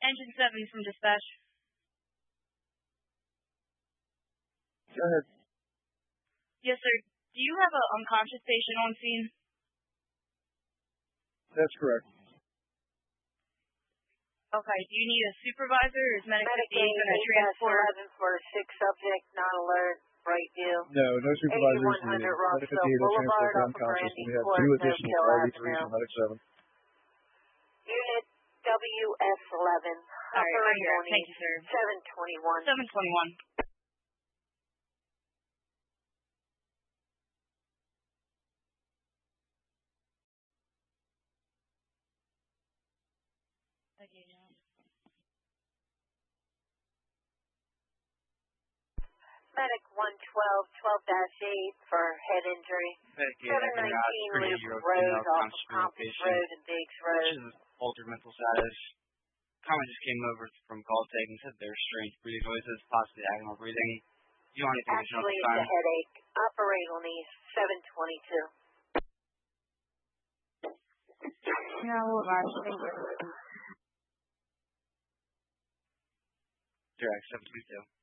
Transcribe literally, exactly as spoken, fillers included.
Engine seven from dispatch. Go ahead. Yes, sir. Do you have an unconscious patient on scene? That's correct. Okay. Do you need a supervisor, or is Medic fifty-eight going to Medicaid transport? eleven for six subject, not alert, Brightview. No, no supervisors eighty-one needed. hundred Medic Rockville fifty-eight will transport Boulevard the off of unconscious, and we have Brandy two Court, additional No-Kill R V threes Avenue. from Medic seven. Unit W S eleven. All right, right here. Thank you, sir. seven twenty-one. seven twenty-one. Okay, yeah. Medic one twelve, twelve dash eight for head injury. seven nineteen Luke Road off of Compass Road and Biggs Road. Altered mental status. Comment just came over from call taking, said there are strange breathing noises, possibly agonal breathing. Do you want anything additional Actually, at it's this a time? headache. Operate on these. seven twenty-two. No, thank you. Direct seven twenty-two.